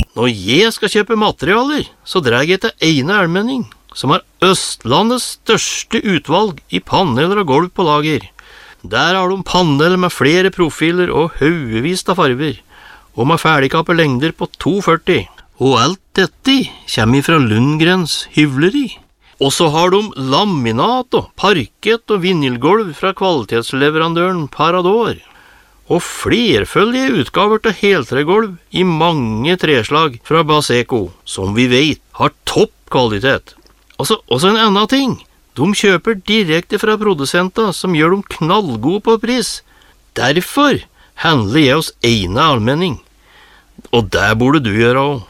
Når jeg skal kjøpe materialer, så drar jeg til Eine Almenning, som har Østlandets største utvalg i paneler og gulv på lager. Der har de paneler med flere profiler og haugevis av farver, og med ferdigkappe lengder på 2,40. Og alt dette kommer fra Lundgrens hyvleri. Og så har de laminat og parkett og vinylgolv fra kvalitetsleverandøren Parador. Og flerføldige utgaver til heltregolv i mange treslag fra Baseco, som vi vet har topp kvalitet. Og så en annen ting. De kjøper direkte fra produsenter som gjør dem knallgode på pris. Derfor handler jeg hos Eine Almenning. Og det burde du gjøre også.